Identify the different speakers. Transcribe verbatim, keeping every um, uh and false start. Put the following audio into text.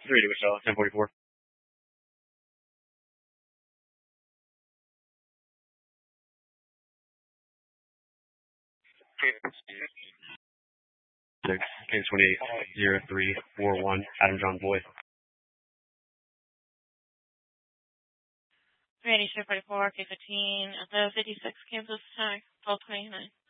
Speaker 1: three to Wichita, ten forty-four. Six, K twenty-eight, zero three four one, Adam John Boyd.
Speaker 2: three eighty-two forty-four, K fifteen, the fifty-six Kansas Tech, twelve twenty-nine.